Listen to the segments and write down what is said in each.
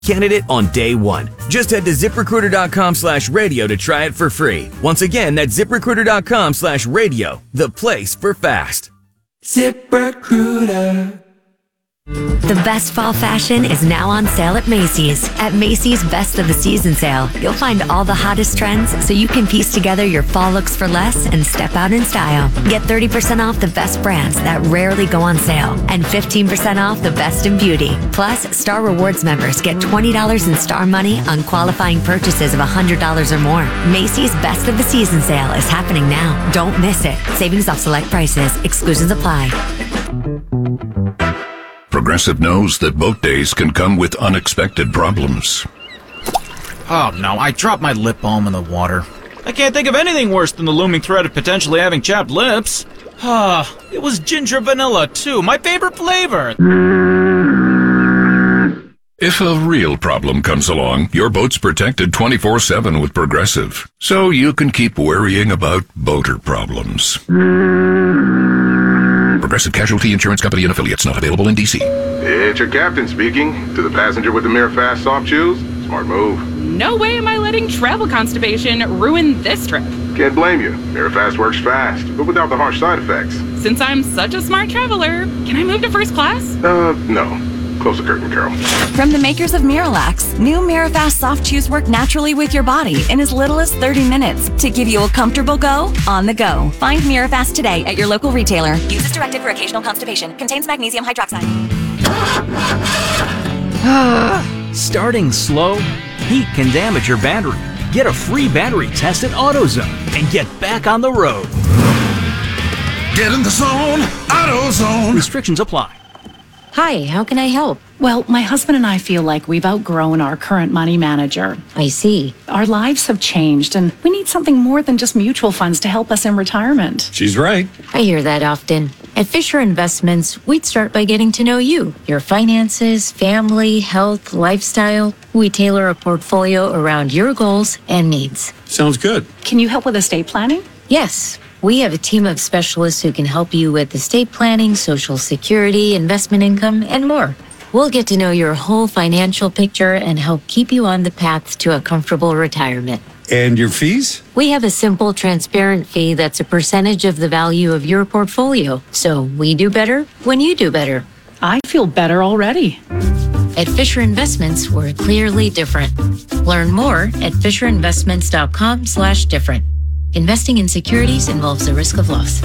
candidate on day one. Just head to ZipRecruiter.com/radio to try it for free. Once again, that's ZipRecruiter.com/radio, the place for fast. ZipRecruiter. The best fall fashion is now on sale at Macy's. At Macy's Best of the Season sale, you'll find all the hottest trends so you can piece together your fall looks for less and step out in style. Get 30% off the best brands that rarely go on sale and 15% off the best in beauty. Plus, Star Rewards members get $20 in Star money on qualifying purchases of $100 or more. Macy's Best of the Season sale is happening now. Don't miss it. Savings off select prices. Exclusions apply. Progressive knows that boat days can come with unexpected problems. Oh no, I dropped my lip balm in the water. I can't think of anything worse than the looming threat of potentially having chapped lips. It was ginger vanilla too, my favorite flavor. If a real problem comes along, your boat's protected 24/7 with Progressive, so you can keep worrying about boater problems. Progressive Casualty Insurance Company and Affiliates, not available in D.C. It's your captain speaking. To the passenger with the Mirafast soft shoes, smart move. No way am I letting travel constipation ruin this trip. Can't blame you. Mirafast works fast, but without the harsh side effects. Since I'm such a smart traveler, can I move to first class? No. Close the curtain, Carol. From the makers of Miralax, new Mirafast soft chews work naturally with your body in as little as 30 minutes to give you a comfortable go on the go. Find Mirafast today at your local retailer. Use as directed for occasional constipation. Contains magnesium hydroxide. Starting slow? Heat can damage your battery. Get a free battery test at AutoZone and get back on the road. Get in the zone, AutoZone. Restrictions apply. Hi, how can I help? Well, my husband and I feel like we've outgrown our current money manager. I see. Our lives have changed, and we need something more than just mutual funds to help us in retirement. She's right. I hear that often. At Fisher Investments, we'd start by getting to know you, your finances, family, health, lifestyle. We tailor a portfolio around your goals and needs. Sounds good. Can you help with estate planning? Yes. We have a team of specialists who can help you with estate planning, Social Security, investment income, and more. We'll get to know your whole financial picture and help keep you on the path to a comfortable retirement. And your fees? We have a simple, transparent fee that's a percentage of the value of your portfolio. So we do better when you do better. I feel better already. At Fisher Investments, we're clearly different. Learn more at FisherInvestments.com/different. Investing in securities involves a risk of loss.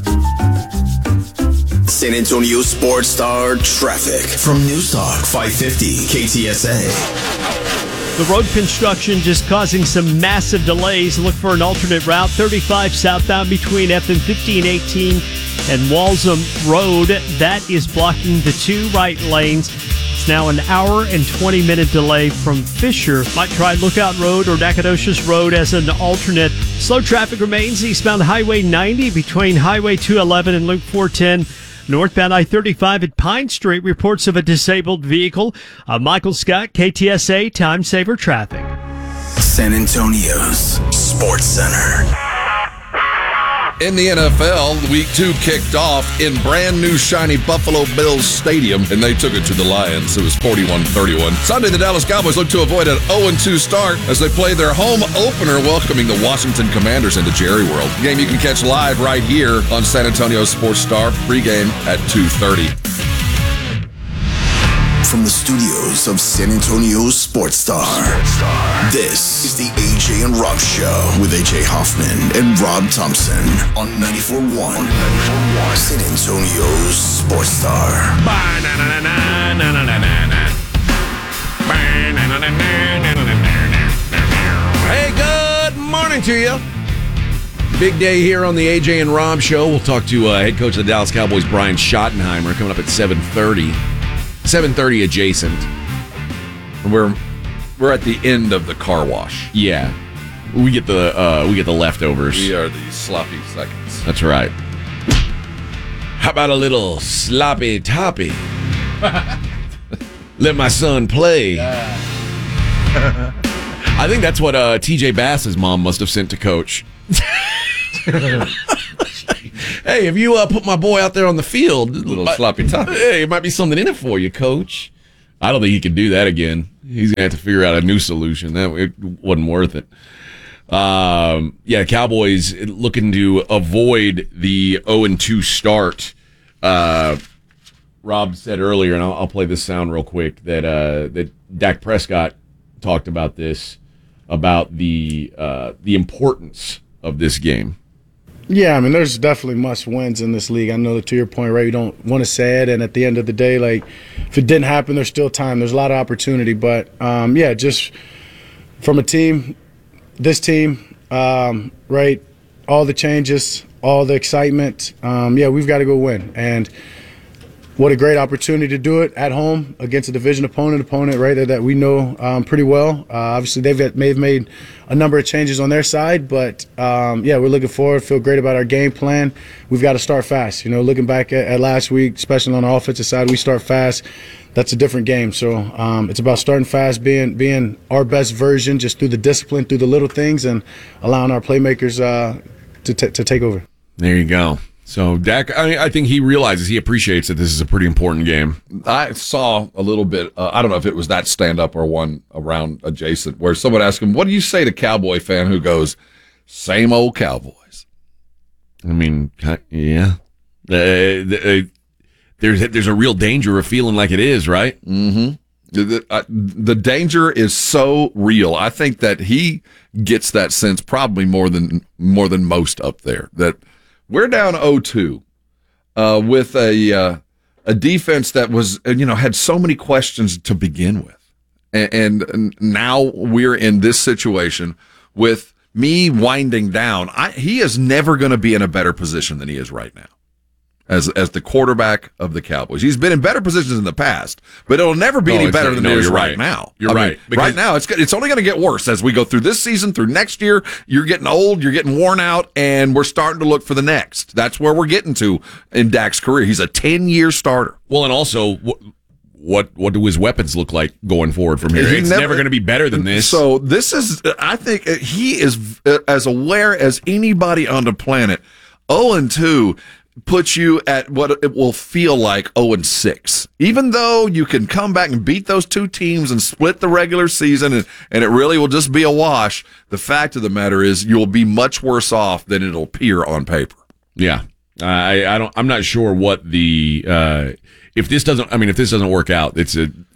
San Antonio Sports Star traffic from News Talk 550 KTSA. The road construction just causing some massive delays. Look for an alternate route. 35 southbound between FM 50 and 18 and Walsham Road. That is blocking the two right lanes. It's now an hour and 20-minute delay from Fisher. Might try Lookout Road or Nacogdoches Road as an alternate. Slow traffic remains eastbound Highway 90 between Highway 211 and Loop 410. Northbound I-35 at Pine Street, reports of a disabled vehicle. Michael Scott, KTSA, Time Saver Traffic. San Antonio's Sports Center. In the NFL, Week 2 kicked off in brand new shiny Buffalo Bills Stadium, and they took it to the Lions. It was 41-31. Sunday, the Dallas Cowboys look to avoid an 0-2 start as they play their home opener, welcoming the Washington Commanders into Jerry World. Game you can catch live right here on San Antonio Sports Star, pregame at 2:30. From the studios of San Antonio Sports Star, this is the AJ and Rob Show with AJ Hoffman and Rob Thompson on 94.1 San Antonio's Sports Star. Hey, good morning to you. Big day here on the AJ and Rob Show. We'll talk to head coach of the Dallas Cowboys, Brian Schottenheimer, coming up at 7:30. 7:30 adjacent. We're at the end of the car wash. Yeah, we get the leftovers. We are the sloppy seconds. That's right. How about a little sloppy toppy? Let my son play. I think that's what TJ Bass's mom must have sent to Coach. Hey, if you put my boy out there on the field, a little sloppy toppy. Hey, it might be something in it for you, Coach. I don't think he can do that again. He's going to have to figure out a new solution. It wasn't worth it. Cowboys looking to avoid the 0-2 start. Rob said earlier, and I'll play this sound real quick, that Dak Prescott talked about this, about the importance of this game. Yeah, I mean, there's definitely must-wins in this league. I know that to your point, right, you don't want to say it, and at the end of the day, like, if it didn't happen, there's still time. There's a lot of opportunity. But, just from a team, this team, right, all the changes, all the excitement, we've got to go win. And what a great opportunity to do it at home against a division opponent, right, that we know pretty well. Obviously, they've made a number of changes on their side, but, we're looking forward, feel great about our game plan. We've got to start fast. Looking back at last week, especially on the offensive side, we start fast. That's a different game. So it's about starting fast, being our best version, just through the discipline, through the little things, and allowing our playmakers to take over. There you go. So Dak, I think he realizes, he appreciates that this is a pretty important game. I saw a little bit, I don't know if it was that stand-up or one around adjacent, where someone asked him, what do you say to Cowboy fan who goes, same old Cowboys? I mean, yeah. There's a real danger of feeling like it is, right? Mm-hmm. The danger is so real. I think that he gets that sense probably more than most up there, that we're down 0-2 with a defense that was, had so many questions to begin with. And now we're in this situation with me winding down. He is never going to be in a better position than he is right now as the quarterback of the Cowboys. He's been in better positions in the past, but it'll never be any better than it is right now. You're right. Right now, it's only going to get worse as we go through this season, through next year. You're getting old, you're getting worn out, and we're starting to look for the next. That's where we're getting to in Dak's career. He's a 10-year starter. Well, and also, what do his weapons look like going forward from here? It's never going to be better than this. So this is, I think he is as aware as anybody on the planet. 0-2 puts you at what it will feel like 0-6. Even though you can come back and beat those two teams and split the regular season and it really will just be a wash, the fact of the matter is you'll be much worse off than it'll appear on paper. Yeah. I'm not sure what the if this doesn't work out, and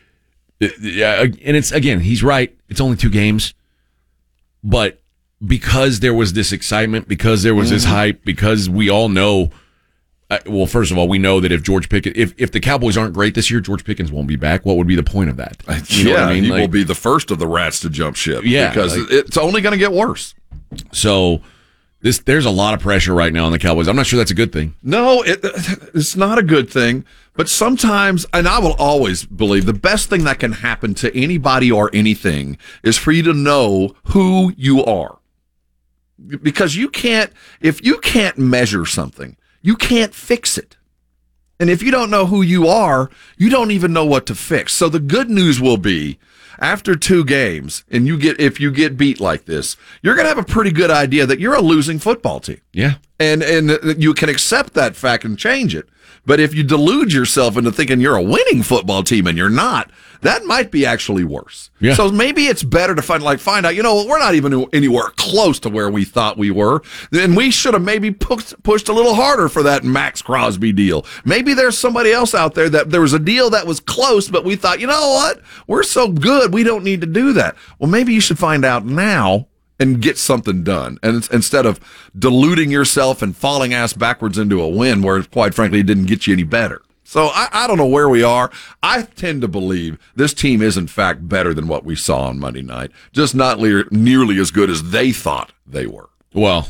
it's, again, he's right. It's only 2 games. But because there was this excitement, because there was this hype, because we all know, first of all, we know that if George Pickens, if the Cowboys aren't great this year, George Pickens won't be back. What would be the point of that? You know what I mean? He will be the first of the rats to jump ship. Yeah, because it's only going to get worse. So there's a lot of pressure right now on the Cowboys. I'm not sure that's a good thing. No, it's not a good thing. But sometimes, and I will always believe, the best thing that can happen to anybody or anything is for you to know who you are. Because if you can't measure something, you can't fix it. And if you don't know who you are, you don't even know what to fix. So the good news will be, after 2 games, and if you get beat like this, you're going to have a pretty good idea that you're a losing football team. Yeah. And you can accept that fact and change it. But if you delude yourself into thinking you're a winning football team and you're not, that might be actually worse. Yeah. So maybe it's better to find out, we're not even anywhere close to where we thought we were. And we should have maybe pushed a little harder for that Max Crosby deal. Maybe there's somebody else out there that there was a deal that was close, but we thought, you know what? We're so good, we don't need to do that. Well, maybe you should find out now and get something done. And instead of deluding yourself and falling ass backwards into a win where, quite frankly, it didn't get you any better. So I don't know where we are. I tend to believe this team is, in fact, better than what we saw on Monday night. Just not nearly as good as they thought they were. Well,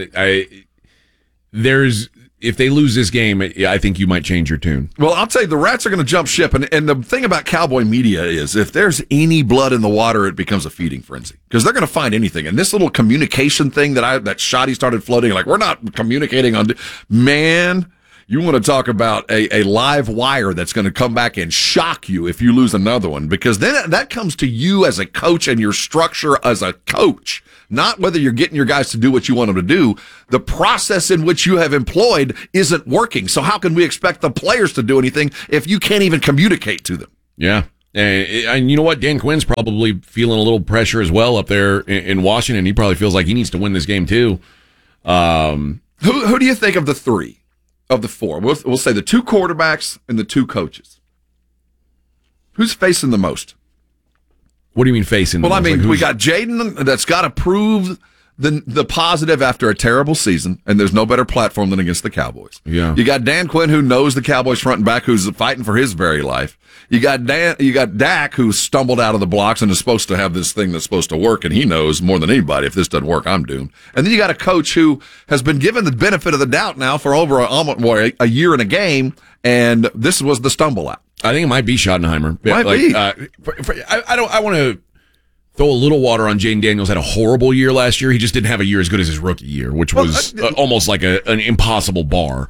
if they lose this game, I think you might change your tune. Well, I'll tell you, the Rats are going to jump ship. And the thing about Cowboy media is if there's any blood in the water, it becomes a feeding frenzy. Because they're going to find anything. And this little communication thing that Shoddy started floating, like, we're not communicating on... Man... You want to talk about a live wire that's going to come back and shock you if you lose another one, because then that comes to you as a coach and your structure as a coach, not whether you're getting your guys to do what you want them to do. The process in which you have employed isn't working. So how can we expect the players to do anything if you can't even communicate to them? Yeah. And you know what? Dan Quinn's probably feeling a little pressure as well up there in Washington. He probably feels like he needs to win this game too. Who do you think of the three, of the four? We'll say the two quarterbacks and the two coaches. Who's facing the most? What do you mean facing the most? Well, I mean, we got Jaden that's got to prove the positive after a terrible season, and there's no better platform than against the Cowboys. Yeah. You got Dan Quinn, who knows the Cowboys front and back, who's fighting for his very life. You got Dak, who stumbled out of the blocks and is supposed to have this thing that's supposed to work, and he knows more than anybody, if this doesn't work, I'm doomed. And then you got a coach who has been given the benefit of the doubt now for over a year and a game, and this was the stumble out. I think it might be Schottenheimer. Might be. I want to throw a little water on Jaden Daniels. Had a horrible year last year. He just didn't have a year as good as his rookie year, which was almost like an impossible bar.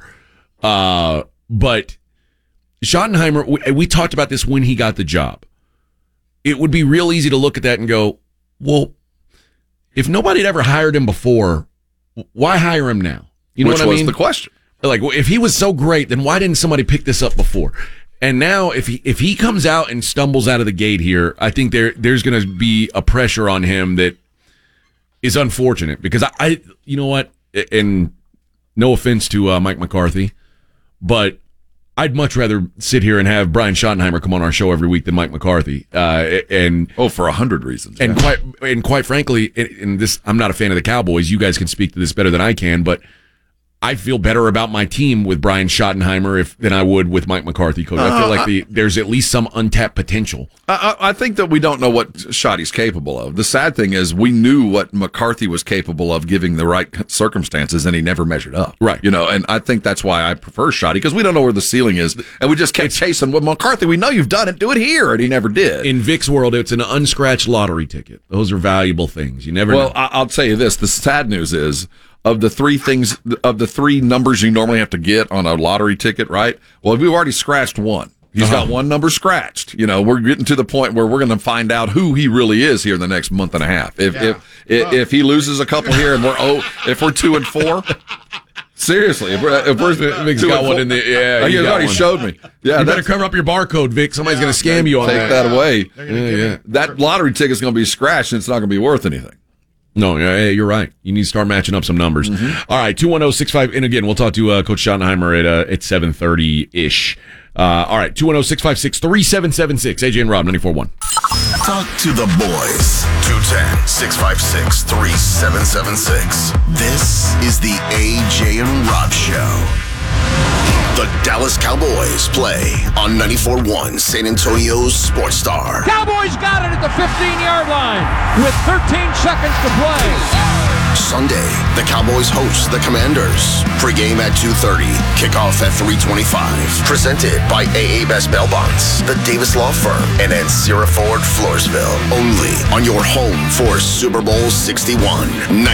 But Schottenheimer, we talked about this when he got the job. It would be real easy to look at that and go, well, if nobody had ever hired him before, why hire him now? You know Which what I mean? was the question. Like, if he was so great, then why didn't somebody pick this up before? And now, if he comes out and stumbles out of the gate here, I think there's going to be a pressure on him that is unfortunate, because I you know what, and no offense to Mike McCarthy, but I'd much rather sit here and have Brian Schottenheimer come on our show every week than Mike McCarthy. For 100 reasons. And quite frankly, and this, I'm not a fan of the Cowboys. You guys can speak to this better than I can, but I feel better about my team with Brian Schottenheimer than I would with Mike McCarthy coach. I feel like there's at least some untapped potential. I think that we don't know what Schotty's capable of. The sad thing is we knew what McCarthy was capable of giving the right circumstances, and he never measured up. Right. And I think that's why I prefer Schotty, because we don't know where the ceiling is, and we just kept chasing. Well, McCarthy, we know you've done it. Do it here, and he never did. In Vic's world, it's an unscratched lottery ticket. Those are valuable things. You never know. Well, I'll tell you this. The sad news is, of the three numbers you normally have to get on a lottery ticket, right? Well, we've already scratched one. He's got one number scratched. We're getting to the point where we're going to find out who he really is here in the next month and a half. If he loses a couple here and if we're 2 and 4, seriously, if we're Vic's got one in the he already showed me. Yeah, you better cover up your barcode, Vic. Somebody's going to scam you on take that away. Yeah. That lottery ticket's going to be scratched, and it's not going to be worth anything. No, you're right. You need to start matching up some numbers. Mm-hmm. All right, 210-65, and again, we'll talk to Coach Schottenheimer at 7:30-ish. All right, 210-656-3776. AJ and Rob, 94.1. Talk to the boys. 210-656-3776. This is the AJ and Rob Show. The Dallas Cowboys play on 94.1 San Antonio's Sports Star. Cowboys got it at the 15-yard line with 13 seconds to play. Sunday, the Cowboys host the Commanders. Pre-game at 2:30, kickoff at 3:25. Presented by AA Best Bail Bonds, the Davis Law Firm, and Ancira Ford, Floresville. Only on your home for Super Bowl 61.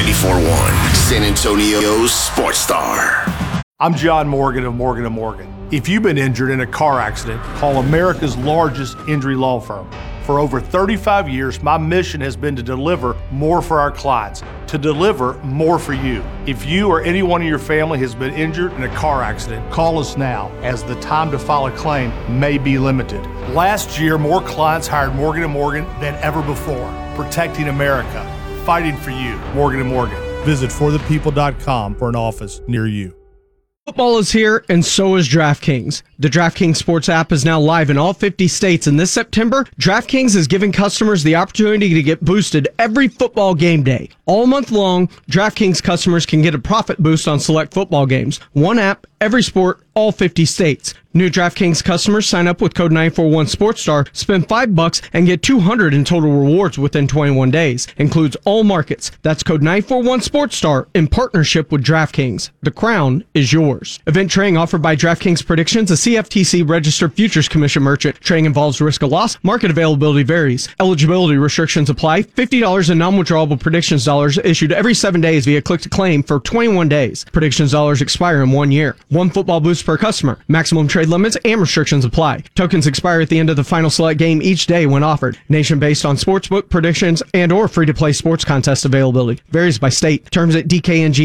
94.1 San Antonio's Sports Star. I'm John Morgan of Morgan & Morgan. If you've been injured in a car accident, call America's largest injury law firm. For over 35 years, my mission has been to deliver more for our clients, to deliver more for you. If you or anyone in your family has been injured in a car accident, call us now, as the time to file a claim may be limited. Last year, more clients hired Morgan & Morgan than ever before, protecting America, fighting for you. Morgan & Morgan. Visit forthepeople.com for an office near you. Football is here, and so is DraftKings. The DraftKings Sports app is now live in all 50 states, and this September, DraftKings is giving customers the opportunity to get boosted every football game day. All month long, DraftKings customers can get a profit boost on select football games. One app, every sport, all 50 states. New DraftKings customers sign up with code 941SportsStar, spend $5 and get $200 in total rewards within 21 days. Includes all markets. That's code 941SportsStar in partnership with DraftKings. The crown is yours. Event trading offered by DraftKings Predictions, a CFTC registered futures commission merchant. Trading involves risk of loss. Market availability varies. Eligibility restrictions apply. $50 in non-withdrawable predictions dollars issued every 7 days via click to claim for 21 days. Predictions dollars expire in 1 year. One football boost per customer. Maximum trade limits and restrictions apply. Tokens expire at the end of the final select game each day when offered. Nation based on sportsbook predictions and or free-to-play sports contest availability. Varies by state. Terms at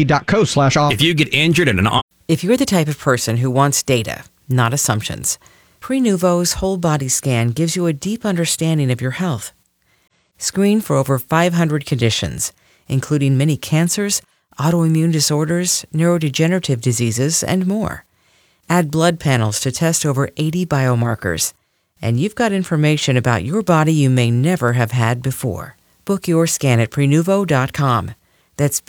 dkng.co/offer. If you get injured in an... If you're the type of person who wants data, not assumptions, Prenuvo's whole body scan gives you a deep understanding of your health. Screen for over 500 conditions, including many cancers, autoimmune disorders, neurodegenerative diseases, and more. Add blood panels to test over 80 biomarkers, and you've got information about your body you may never have had before. Book your scan at Prenuvo.com. That's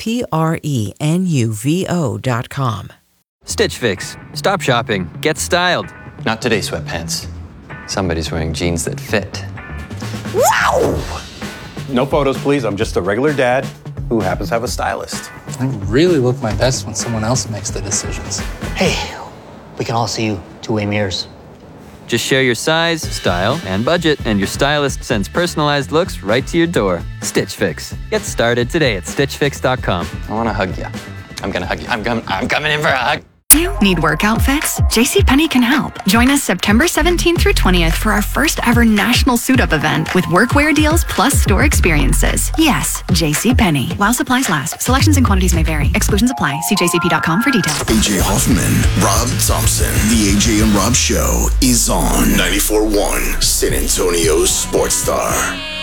Prenuvo.com. Stitch Fix. Stop shopping. Get styled. Not today, sweatpants. Somebody's wearing jeans that fit. Wow! No photos, please. I'm just a regular dad who happens to have a stylist. I really look my best when someone else makes the decisions. Hey, we can all see you two-way mirrors. Just share your size, style, and budget, and your stylist sends personalized looks right to your door. Stitch Fix. Get started today at StitchFix.com. I want to hug you. I'm going to hug you. I'm coming in for a hug. You need work outfits? JCPenney can help. Join us September 17th through 20th for our first ever national suit-up event with workwear deals plus store experiences. Yes, JCPenney. While supplies last, selections and quantities may vary. Exclusions apply. See jcp.com for details. AJ Hoffman, Rob Thompson. The AJ and Rob Show is on 94.1 San Antonio's Sports Star.